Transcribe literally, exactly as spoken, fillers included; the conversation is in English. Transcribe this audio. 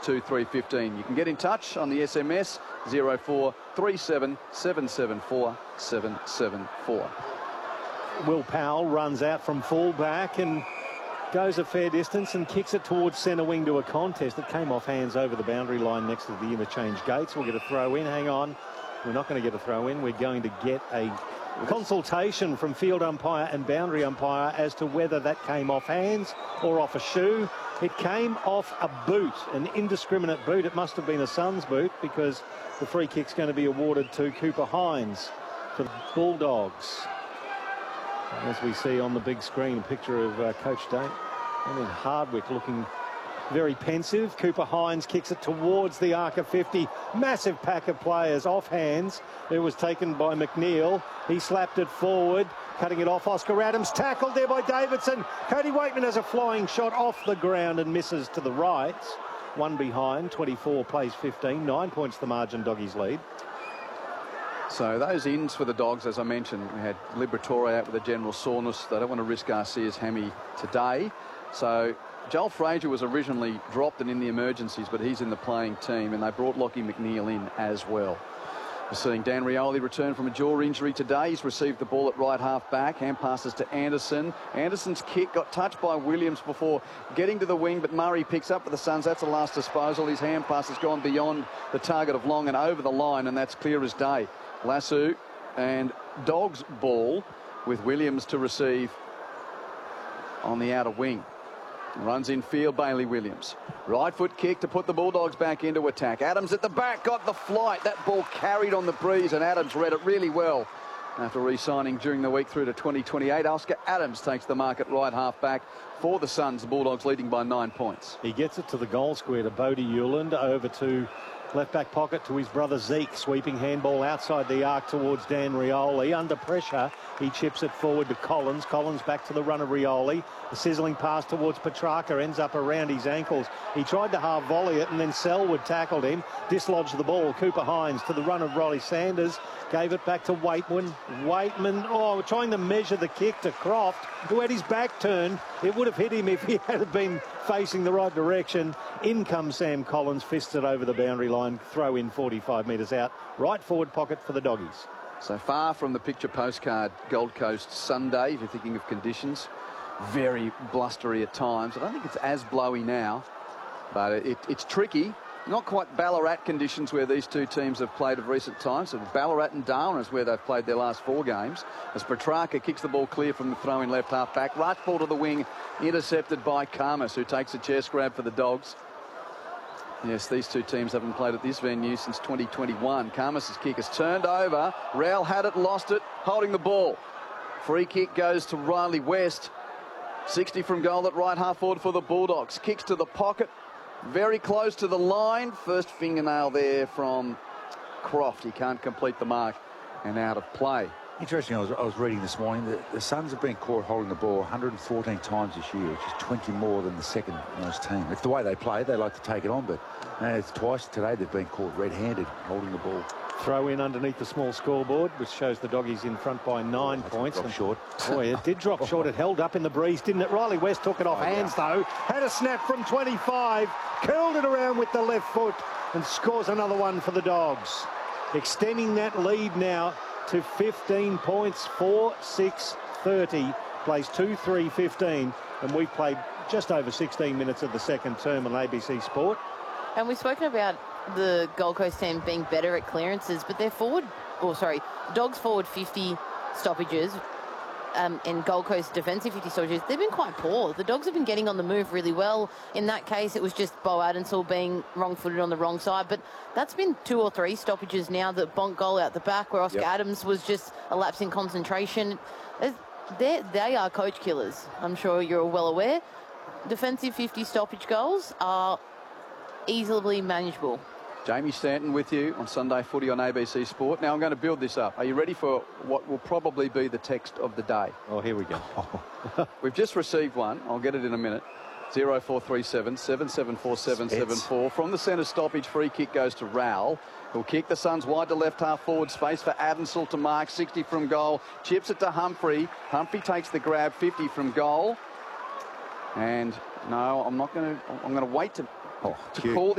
two three fifteen. You can get in touch on the S M S zero four three seven seven seven four seven seven four. Will Powell runs out from full-back and goes a fair distance and kicks it towards centre wing to a contest. It came off hands over the boundary line next to the interchange gates. We'll get a throw in. Hang on. We're not going to get a throw in. We're going to get a consultation from field umpire and boundary umpire as to whether that came off hands or off a shoe. It came off a boot, an indiscriminate boot. It must have been a Suns boot, because the free kick's going to be awarded to Cooper Hines for the Bulldogs. As we see on the big screen, a picture of uh, Coach Dane. I mean, Hardwick looking very pensive. Cooper Hines kicks it towards the arc of fifty. Massive pack of players off hands. It was taken by McNeil. He slapped it forward, cutting it off. Oscar Adams tackled there by Davidson. Cody Waitman has a flying shot off the ground and misses to the right. One behind, twenty-four plays fifteen. Nine points the margin, Doggies lead. So those ins for the Dogs, as I mentioned, we had Liberatore out with a general soreness. They don't want to risk Garcia's hammy today. So Joel Frazier was originally dropped and in the emergencies, but he's in the playing team, and they brought Lockie McNeil in as well. We're seeing Dan Rioli return from a jaw injury today. He's received the ball at right half back. Hand passes to Anderson. Anderson's kick got touched by Williams before getting to the wing, but Murray picks up for the Suns. That's the last disposal. His hand pass has gone beyond the target of Long and over the line, and that's clear as day. Lassu and Dogs ball with Williams to receive on the outer wing. Runs in field, Bailey Williams. Right foot kick to put the Bulldogs back into attack. Adams at the back, got the flight. That ball carried on the breeze, and Adams read it really well. After re-signing during the week through to twenty twenty-eight, Oscar Adams takes the mark at right half back for the Suns. The Bulldogs leading by nine points. He gets it to the goal square to Bodie Hewland, over to left back pocket to his brother Zeke. Sweeping handball outside the arc towards Dan Rioli. Under pressure, he chips it forward to Collins. Collins back to the run of Rioli. A sizzling pass towards Petrarca ends up around his ankles. He tried to half volley it, and then Selwood tackled him, dislodged the ball. Cooper Hines to the run of Riley Sanders. Gave it back to Waitman. Waitman, oh, trying to measure the kick to Croft, who had his back turned. It would have hit him if he had been facing the right direction. In comes Sam Collins, fists it over the boundary line. Throw in forty-five metres out. Right forward pocket for the Doggies. So far from the picture postcard Gold Coast Sunday, if you're thinking of conditions. Very blustery at times. I don't think it's as blowy now, but it, it, it's tricky. Not quite Ballarat conditions where these two teams have played of recent times. So Ballarat and Darwin is where they've played their last four games. As Petrarca kicks the ball clear from the throw in left half back. Right ball to the wing, intercepted by Karmas, who takes a chest grab for the Dogs. Yes, these two teams haven't played at this venue since twenty twenty-one. Karmas' kick is turned over. Rowell had it, lost it, holding the ball. Free kick goes to Riley West. sixty from goal at right half forward for the Bulldogs. Kicks to the pocket. Very close to the line. First fingernail there from Croft. He can't complete the mark and out of play. Interesting, I was, I was reading this morning that the Suns have been caught holding the ball one hundred fourteen times this year, which is twenty more than the second most team. It's the way they play. They like to take it on, but uh, it's twice today they've been caught red-handed holding the ball. Throw in underneath the small scoreboard, which shows the Doggies in front by nine oh, points. Dropped short. Boy, it did drop short. It held up in the breeze, didn't it? Riley West took it off oh, hands, yeah. though. Had a snap from twenty-five. Curled it around with the left foot and scores another one for the Dogs. Extending that lead now to fifteen points, four six thirty. Plays two three fifteen. And we've played just over sixteen minutes of the second term on A B C Sport. And we've spoken about the Gold Coast team being better at clearances, but their forward, or sorry, Dogs forward fifty stoppages um, and Gold Coast defensive fifty stoppages, they've been quite poor. The Dogs have been getting on the move really well. In that case, it was just Bo Adensall being wrong-footed on the wrong side, but that's been two or three stoppages now. That Bonk goal out the back where Oscar yep. Adams was just a lapse in concentration. They're, they are coach killers. I'm sure you're well aware. Defensive fifty stoppage goals are easily manageable. Jamie Stanton with you on Sunday Footy on A B C Sport. Now I'm going to build this up. Are you ready for what will probably be the text of the day? Oh, here we go. We've just received one. I'll get it in a minute. zero four three seven seven seven four seven seven four. From the centre stoppage, free kick goes to Rowell. He'll kick the Suns wide to left half forward space for Adensall to mark. sixty from goal. Chips it to Humphrey. Humphrey takes the grab. fifty from goal. And no, I'm not going to. I'm going to wait to, oh, to call.